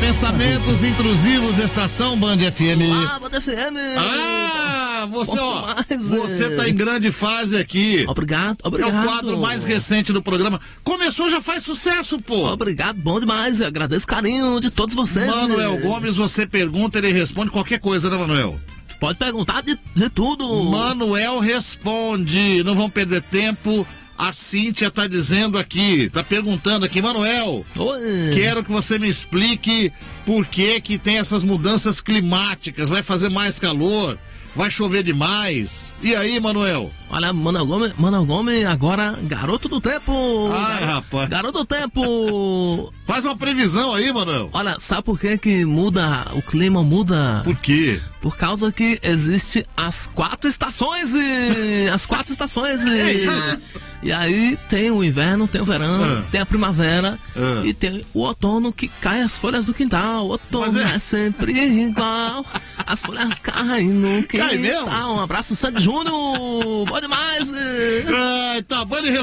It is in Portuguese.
Pensamentos intrusivos, estação Band FM. Band FM. Você tá em grande fase aqui. Obrigado. É o quadro mais recente do programa. Começou, já faz sucesso, pô. Obrigado, bom demais. Eu agradeço o carinho de todos vocês. Manuel Gomes, você pergunta, ele responde qualquer coisa, né, Manuel? Pode perguntar de tudo. Manuel responde. Não vamos perder tempo. A Cíntia tá dizendo aqui, tá perguntando aqui, Manuel, quero que você me explique por que tem essas mudanças climáticas. Vai fazer mais calor? Vai chover demais? E aí, Manuel? Olha, Manuel Gomes, agora, garoto do tempo. Ai, rapaz. Garoto do tempo. Faz uma previsão aí, Manuel. Olha, sabe por que muda, o clima muda? Por quê? Por causa que existe as 4 estações. As 4 estações. E aí tem o inverno, tem o verão, tem a primavera e tem o outono que cai as folhas do quintal. O outono é sempre igual. As folhas caem no quintal. Um abraço, Sandy Júnior. Bom demais. Tá bom.